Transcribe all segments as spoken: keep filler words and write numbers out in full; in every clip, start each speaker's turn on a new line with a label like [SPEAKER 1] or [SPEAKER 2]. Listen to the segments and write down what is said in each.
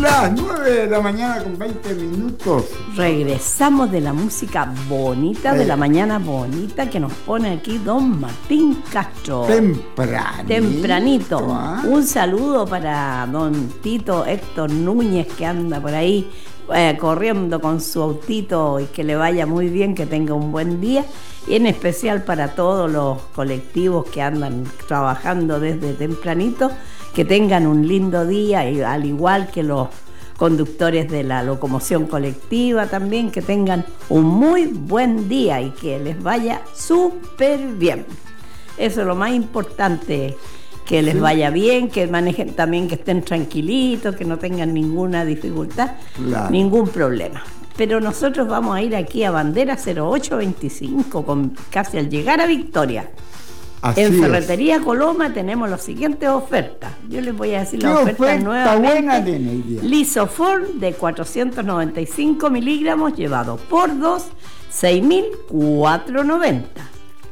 [SPEAKER 1] Las nueve de la mañana con veinte minutos.
[SPEAKER 2] Regresamos de la música bonita, eh. de la mañana bonita que nos pone aquí don Martín Castro.
[SPEAKER 1] Tempranito.
[SPEAKER 2] Tempranito.
[SPEAKER 1] ¿Ah?
[SPEAKER 2] Un saludo para don Tito Héctor Núñez, que anda por ahí eh, corriendo con su autito, y que le vaya muy bien, que tenga un buen día. Y en especial para todos los colectivos que andan trabajando desde tempranito, que tengan un lindo día, y al igual que los conductores de la locomoción colectiva también, que tengan un muy buen día y que les vaya súper bien. Eso es lo más importante, que les vaya bien, que manejen también, que estén tranquilitos, que no tengan ninguna dificultad, claro. ningún problema. Pero nosotros vamos a ir aquí a Bandera cero ocho veinticinco, con, casi al llegar a Victoria. Así en Ferretería es. Coloma tenemos las siguientes ofertas. Yo les voy a decir las ofertas oferta nuevamente. Lisoform de cuatrocientos noventa y cinco miligramos llevado por dos, seis mil cuatrocientos noventa.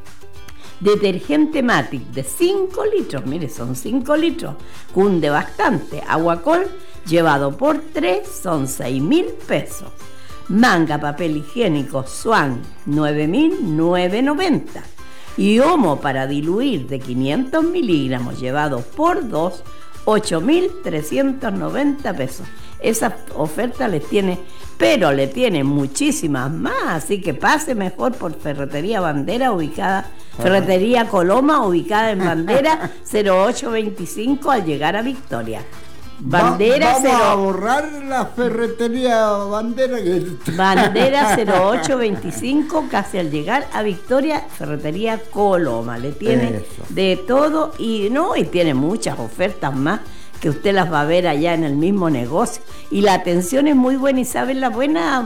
[SPEAKER 2] Detergente Matic de cinco litros, mire, son cinco litros, cunde bastante. Aguacol llevado por tres, son seis mil pesos. Manga papel higiénico Swan nueve mil novecientos noventa. Y Omo para diluir de quinientos miligramos llevado por dos, ocho mil trescientos noventa pesos. Esa oferta les tiene, pero le tiene muchísimas más, así que pase mejor por Ferretería Bandera, ubicada, Ferretería Coloma, ubicada en Bandera cero ocho veinticinco al llegar a Victoria. Bandera
[SPEAKER 1] Va, vamos
[SPEAKER 2] cero...
[SPEAKER 1] a borrar la Ferretería Bandera. Que...
[SPEAKER 2] Bandera cero ocho veinticinco, casi al llegar a Victoria, Ferretería Coloma. Le tiene Eso. de todo, y no, y tiene muchas ofertas más que usted las va a ver allá en el mismo negocio. Y la atención es muy buena, y saben la buena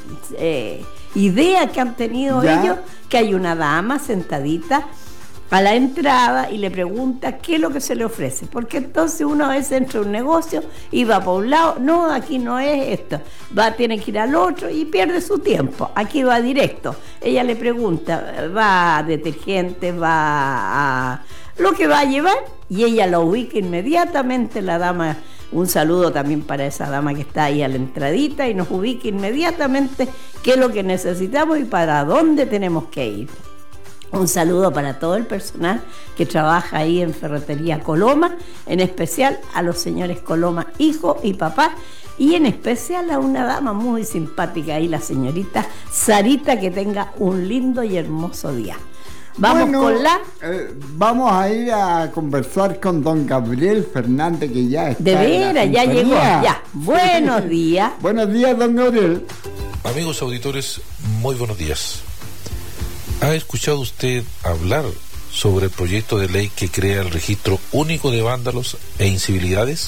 [SPEAKER 2] eh, idea que han tenido ¿Ya? ellos, que hay una dama sentadita a la entrada y le pregunta qué es lo que se le ofrece, porque entonces uno a veces entra a un negocio y va para un lado, no, aquí no es esto, va, tiene que ir al otro y pierde su tiempo. Aquí va directo. Ella le pregunta, va a detergente, va a lo que va a llevar, y ella lo ubica inmediatamente, la dama. Un saludo también para esa dama que está ahí a la entradita, y nos ubica inmediatamente qué es lo que necesitamos y para dónde tenemos que ir. Un saludo para todo el personal que trabaja ahí en Ferretería Coloma, en especial a los señores Coloma, hijo y papá, y en especial a una dama muy simpática ahí, la señorita Sarita, que tenga un lindo y hermoso día. Vamos bueno, con la...
[SPEAKER 1] Eh, vamos a ir a conversar con don Gabriel Fernández, que ya está.
[SPEAKER 2] De veras, ya llegó, ya. Buenos días.
[SPEAKER 1] Buenos días, don Gabriel.
[SPEAKER 3] Amigos auditores, muy buenos días. ¿Ha escuchado usted hablar sobre el proyecto de ley que crea el registro único de vándalos e incivilidades?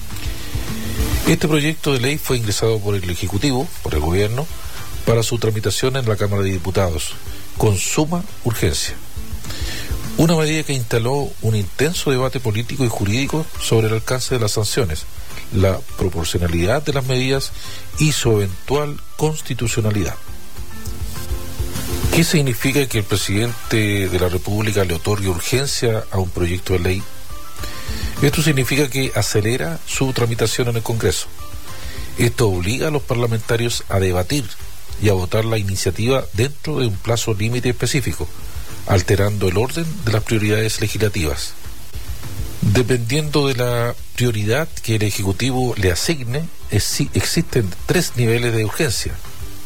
[SPEAKER 3] Este proyecto de ley fue ingresado por el Ejecutivo, por el Gobierno, para su tramitación en la Cámara de Diputados, con suma urgencia. Una medida que instaló un intenso debate político y jurídico sobre el alcance de las sanciones, la proporcionalidad de las medidas y su eventual constitucionalidad. ¿Qué significa que el presidente de la República le otorgue urgencia a un proyecto de ley? Esto significa que acelera su tramitación en el Congreso. Esto obliga a los parlamentarios a debatir y a votar la iniciativa dentro de un plazo límite específico, alterando el orden de las prioridades legislativas. Dependiendo de la prioridad que el Ejecutivo le asigne, existen tres niveles de urgencia.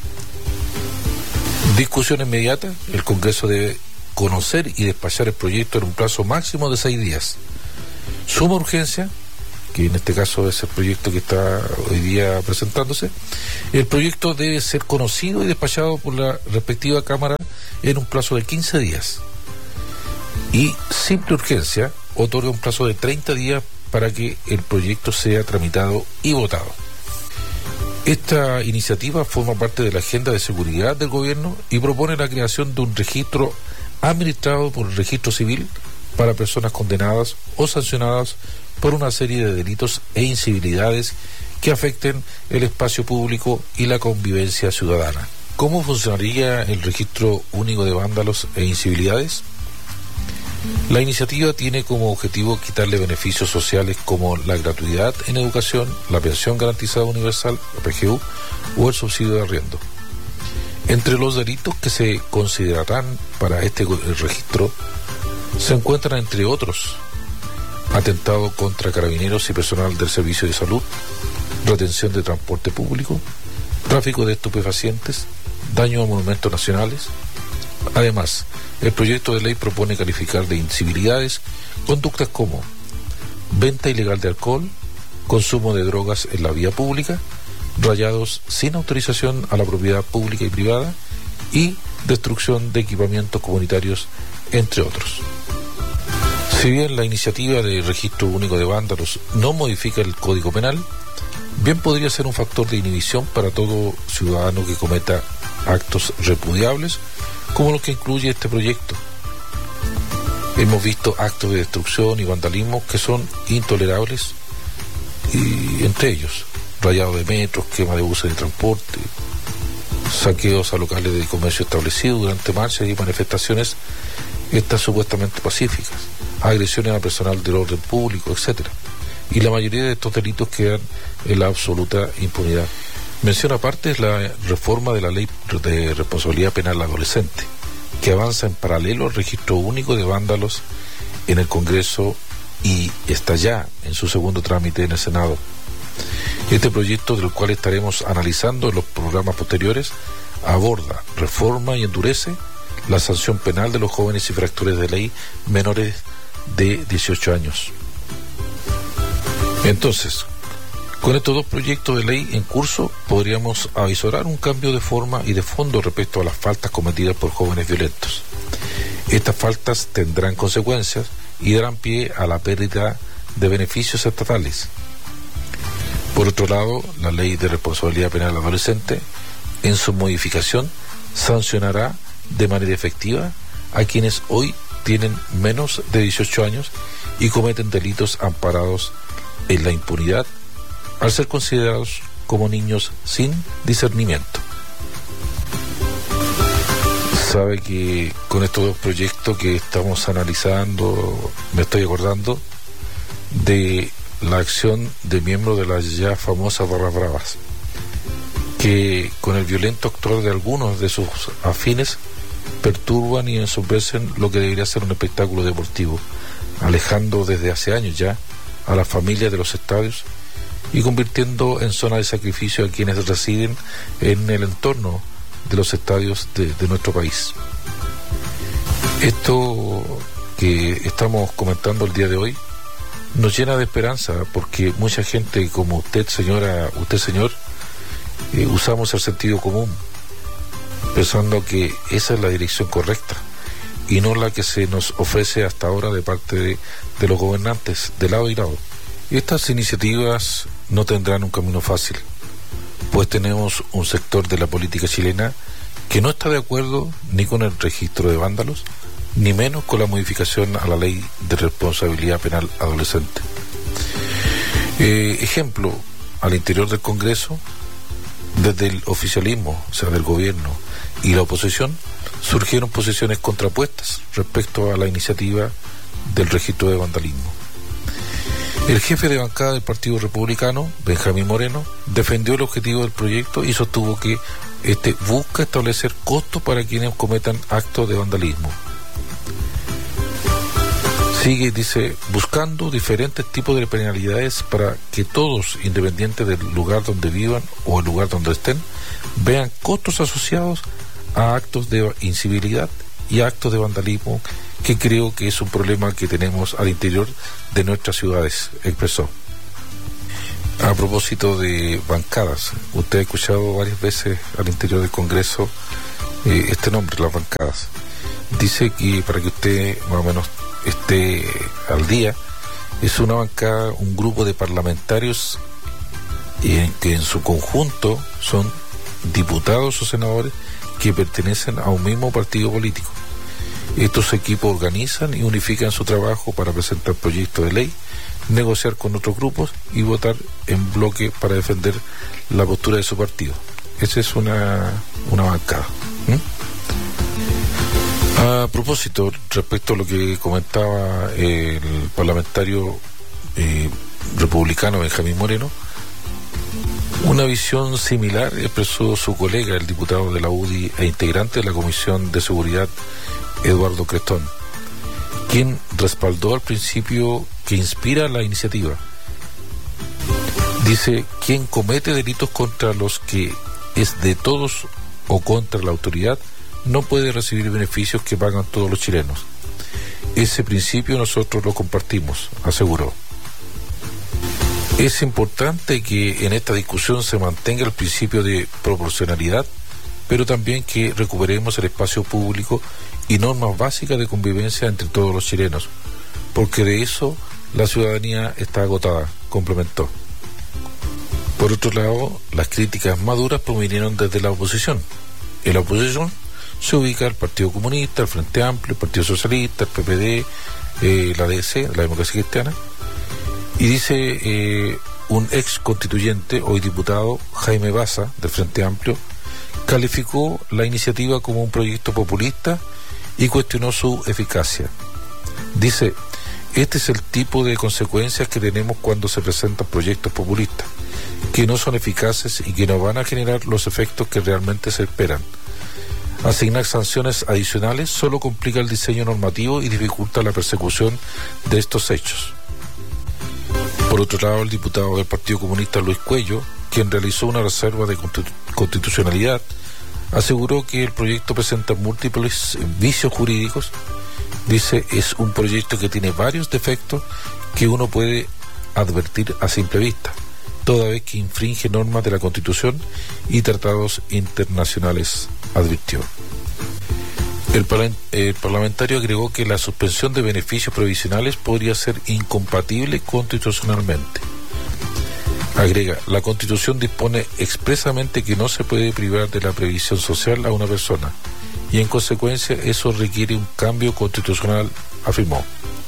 [SPEAKER 3] Discusión inmediata: el Congreso debe conocer y despachar el proyecto en un plazo máximo de seis días. Suma urgencia, que en este caso es el proyecto que está hoy día presentándose. El proyecto debe ser conocido y despachado por la respectiva Cámara en un plazo de quince días. Y simple urgencia otorga un plazo de treinta días para que el proyecto sea tramitado y votado. Esta iniciativa forma parte de la agenda de seguridad del gobierno y propone la creación de un registro administrado por el Registro Civil para personas condenadas o sancionadas por una serie de delitos e incivilidades que afecten el espacio público y la convivencia ciudadana. ¿Cómo funcionaría el Registro Único de Vándalos e Incivilidades? La iniciativa tiene como objetivo quitarle beneficios sociales como la gratuidad en educación, la pensión garantizada universal, la P G U, o el subsidio de arriendo. Entre los delitos que se considerarán para este registro se encuentran, entre otros, atentado contra carabineros y personal del servicio de salud, retención de transporte público, tráfico de estupefacientes, daño a monumentos nacionales. Además, el proyecto de ley propone calificar de incivilidades conductas como venta ilegal de alcohol, consumo de drogas en la vía pública, rayados sin autorización a la propiedad pública y privada y destrucción de equipamientos comunitarios, entre otros. Si bien la iniciativa de registro único de vándalos no modifica el Código Penal, bien podría ser un factor de inhibición para todo ciudadano que cometa actos repudiables, como los que incluye este proyecto. Hemos visto actos de destrucción y vandalismo que son intolerables, y entre ellos rayado de metros, quema de buses de transporte, saqueos a locales de comercio establecidos durante marchas y manifestaciones estas supuestamente pacíficas, agresiones a personal del orden público, etcétera. Y la mayoría de estos delitos quedan en la absoluta impunidad. Mención aparte es la reforma de la Ley de Responsabilidad Penal Adolescente, que avanza en paralelo al registro único de vándalos en el Congreso y está ya en su segundo trámite en el Senado. Este proyecto, del cual estaremos analizando en los programas posteriores, aborda, reforma y endurece la sanción penal de los jóvenes infractores de ley menores de dieciocho años. Entonces, con estos dos proyectos de ley en curso, podríamos avisorar un cambio de forma y de fondo respecto a las faltas cometidas por jóvenes violentos. Estas faltas tendrán consecuencias y darán pie a la pérdida de beneficios estatales. Por otro lado, la Ley de Responsabilidad Penal Adolescente, en su modificación, sancionará de manera efectiva a quienes hoy tienen menos de dieciocho años y cometen delitos amparados en la impunidad, al ser considerados como niños sin discernimiento. Sabe que con estos dos proyectos que estamos analizando, me estoy acordando de la acción de miembros de las ya famosas Barras Bravas, que con el violento actuar de algunos de sus afines perturban y ensombrecen lo que debería ser un espectáculo deportivo, alejando desde hace años ya a las familias de los estadios y convirtiendo en zona de sacrificio a quienes residen en el entorno de los estadios de, de nuestro país. Esto que estamos comentando el día de hoy nos llena de esperanza, porque mucha gente como usted, señora, usted, señor, eh, usamos el sentido común, pensando que esa es la dirección correcta y no la que se nos ofrece hasta ahora de parte de, de los gobernantes, de lado y lado. Estas iniciativas no tendrán un camino fácil, pues tenemos un sector de la política chilena que no está de acuerdo ni con el registro de vándalos, ni menos con la modificación a la Ley de Responsabilidad Penal Adolescente. Eh, ejemplo, al interior del Congreso, desde el oficialismo, o sea, del gobierno y la oposición, surgieron posiciones contrapuestas respecto a la iniciativa del registro de vandalismo. El jefe de bancada del Partido Republicano, Benjamín Moreno, defendió el objetivo del proyecto y sostuvo que este busca establecer costos para quienes cometan actos de vandalismo. Sigue, dice, buscando diferentes tipos de penalidades para que todos, independiente del lugar donde vivan o el lugar donde estén, vean costos asociados a actos de incivilidad y actos de vandalismo, que creo que es un problema que tenemos al interior de nuestras ciudades, expresó. A propósito de bancadas, usted ha escuchado varias veces al interior del Congreso eh, este nombre, las bancadas. Dice que, para que usted más o menos esté al día, es una bancada, un grupo de parlamentarios en que en su conjunto son diputados o senadores que pertenecen a un mismo partido político. Estos equipos organizan y unifican su trabajo para presentar proyectos de ley, negociar con otros grupos y votar en bloque para defender la postura de su partido. Esa es una, una bancada. ¿Mm? A A propósito, respecto a lo que comentaba el parlamentario eh, republicano Benjamín Moreno, una visión similar expresó su colega, el diputado de la U D I e integrante de la Comisión de Seguridad, Eduardo Crestón, quien respaldó al principio que inspira la iniciativa. Dice: quien comete delitos contra los que es de todos o contra la autoridad no puede recibir beneficios que pagan todos los chilenos. Ese principio nosotros lo compartimos, aseguró. Es importante que en esta discusión se mantenga el principio de proporcionalidad, pero también que recuperemos el espacio público y normas básicas de convivencia entre todos los chilenos, porque de eso la ciudadanía está agotada, complementó. Por otro lado, las críticas más duras provinieron desde la oposición. En la oposición se ubica el Partido Comunista, el Frente Amplio, el Partido Socialista, el P P D, eh, la D C, la Democracia Cristiana, y dice eh, un ex constituyente, hoy diputado, Jaime Baza, del Frente Amplio, calificó la iniciativa como un proyecto populista y cuestionó su eficacia. Dice: este es el tipo de consecuencias que tenemos cuando se presentan proyectos populistas, que no son eficaces y que no van a generar los efectos que realmente se esperan. Asignar sanciones adicionales solo complica el diseño normativo y dificulta la persecución de estos hechos. Por otro lado, el diputado del Partido Comunista, Luis Cuello, quien realizó una reserva de constitucionalidad, aseguró que el proyecto presenta múltiples vicios jurídicos. Dice: es un proyecto que tiene varios defectos que uno puede advertir a simple vista, toda vez que infringe normas de la Constitución y tratados internacionales, advirtió. El, parla- el parlamentario agregó que la suspensión de beneficios provisionales podría ser incompatible constitucionalmente. Agrega: la Constitución dispone expresamente que no se puede privar de la previsión social a una persona, y en consecuencia eso requiere un cambio constitucional, afirmó.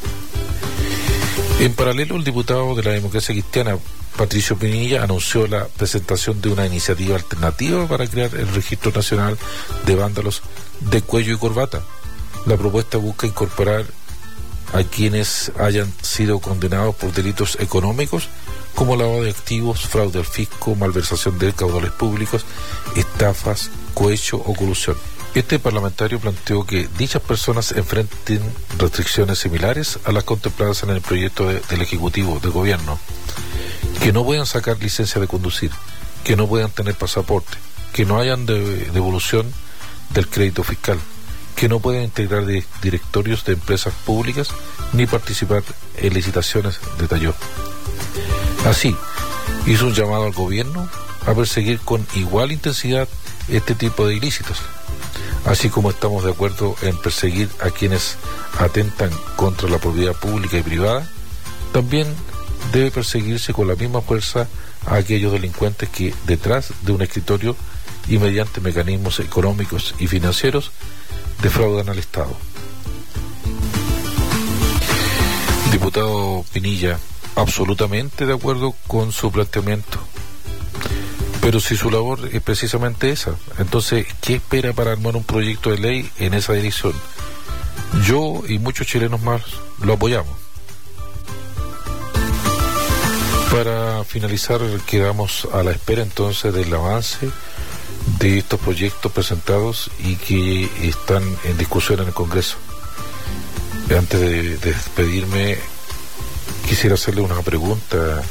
[SPEAKER 3] En paralelo, el diputado de la Democracia Cristiana, Patricio Pinilla, anunció la presentación de una iniciativa alternativa para crear el Registro Nacional de Vándalos de Cuello y Corbata. La propuesta busca incorporar a quienes hayan sido condenados por delitos económicos como lavado de activos, fraude al fisco, malversación de caudales públicos, estafas, cohecho o colusión. Este parlamentario planteó que dichas personas enfrenten restricciones similares a las contempladas en el proyecto de, del Ejecutivo de Gobierno, que no puedan sacar licencia de conducir, que no puedan tener pasaporte, que no hayan de, devolución del crédito fiscal, que no puedan integrar de, directorios de empresas públicas ni participar en licitaciones, detalló. Así, hizo un llamado al gobierno a perseguir con igual intensidad este tipo de ilícitos, así como estamos de acuerdo en perseguir a quienes atentan contra la propiedad pública y privada. También debe perseguirse con la misma fuerza a aquellos delincuentes que detrás de un escritorio y mediante mecanismos económicos y financieros defraudan al Estado. Diputado Pinilla, absolutamente de acuerdo con su planteamiento, pero si su labor es precisamente esa, entonces ¿qué espera para armar un proyecto de ley en esa dirección? Yo y muchos chilenos más lo apoyamos. Para finalizar, quedamos a la espera entonces del avance de estos proyectos presentados y que están en discusión en el Congreso. Antes de, de despedirme, quisiera hacerle una pregunta.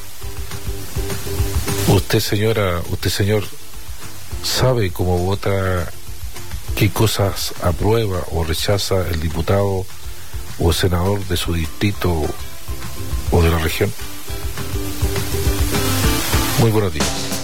[SPEAKER 3] Usted, señora, usted, señor, ¿sabe cómo vota, qué cosas aprueba o rechaza el diputado o senador de su distrito o de la región? Muy buenos días.